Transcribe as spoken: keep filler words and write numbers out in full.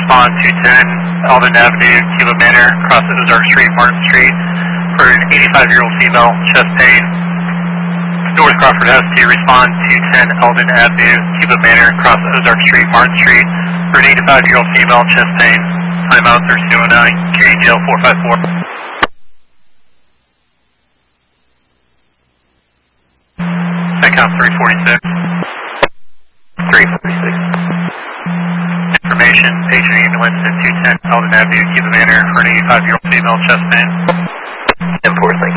respond two ten Alden Avenue, Cuba Manor, across Ozark Street, Martin Street, for an eighty-five-year-old female, chest pain. North Crawford S T, respond two ten Alden Avenue, Cuba Manor, across Ozark Street, Martin Street, for an eighty-five-year-old female, chest pain. Timeout thirty-two oh nine, K G L four five four. Count three forty-six. three forty-six. Information, patient ambulance in two ten Alden Avenue, Cuba Manor, for an eighty-five-year-old female, chest pain. ten four,